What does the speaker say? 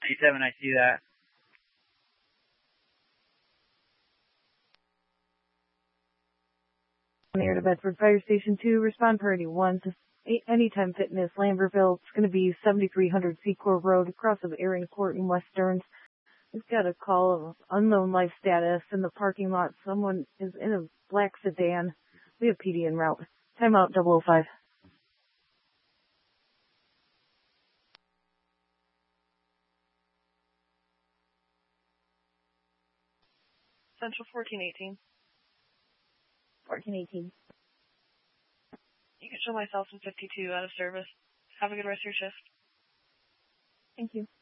97, I see that. Near to Bedford Fire Station 2, respond priority 1 to Anytime Fitness, Lambertville. It's going to be 7300 Secor Road, across of Erin Court in West Stearns. We've got a call of unknown life status in the parking lot. Someone is in a black sedan. We have PD en route. Timeout 005. Central 1418. 1418. You can show myself in 52 out of service. Have a good rest of your shift. Thank you.